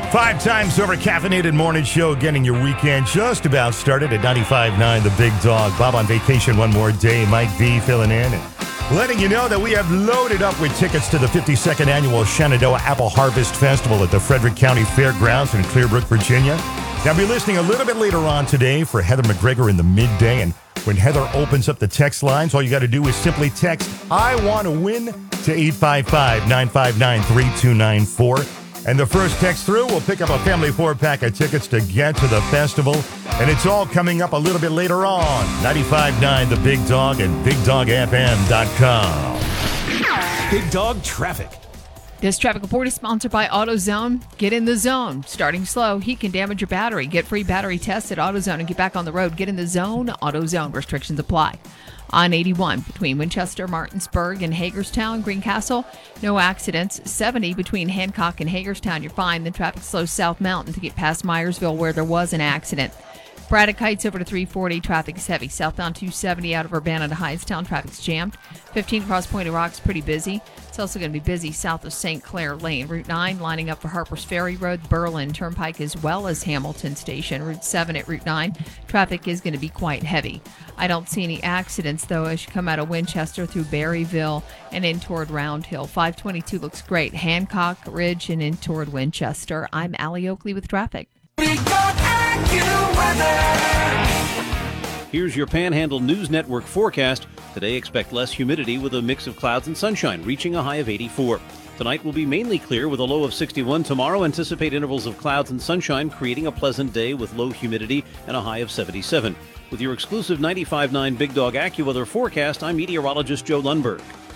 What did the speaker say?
5 times over caffeinated morning show, getting your weekend just about started at 95.9 The Big Dog. Bob on vacation one more day. Mike V filling in and letting you know that we have loaded up with tickets to the 52nd annual Shenandoah Apple Harvest Festival at the Frederick County Fairgrounds in Clearbrook, Virginia. Now, be listening a little bit later on today for Heather McGregor in the midday. And when Heather opens up the text lines, all you got to do is simply text "I want to win" to 855-959-3294. And the first text through will pick up a family 4-pack of tickets to get to the festival. And it's all coming up a little bit later on. 95.9 The Big Dog and BigDogFM.com. Big Dog Traffic. This traffic report is sponsored by AutoZone. Get in the zone. Starting slow, heat can damage your battery. Get free battery tests at AutoZone and get back on the road. Get in the zone. AutoZone. Restrictions apply. On 81 between Winchester, Martinsburg, and Hagerstown, Greencastle, no accidents. 70 between Hancock and Hagerstown, you're fine. Then traffic slows South Mountain to get past Myersville where there was an accident. Braddock Heights over to 340, traffic is heavy. Southbound 270 out of Urbana to Hightstown, traffic's jammed. 15 across Point of Rocks, pretty busy. It's also going to be busy south of St. Clair Lane. Route 9 lining up for Harpers Ferry Road, Berlin Turnpike, as well as Hamilton Station. Route 7 at Route 9, traffic is going to be quite heavy. I don't see any accidents, though, as you come out of Winchester through Berryville and in toward Round Hill. 522 looks great. Hancock Ridge and in toward Winchester. I'm Allie Oakley with traffic. Here's your Panhandle News Network forecast. Today, expect less humidity with a mix of clouds and sunshine, reaching a high of 84. Tonight will be mainly clear with a low of 61. Tomorrow, anticipate intervals of clouds and sunshine, creating a pleasant day with low humidity and a high of 77. With your exclusive 95.9 Big Dog AccuWeather forecast, I'm meteorologist Joe Lundberg.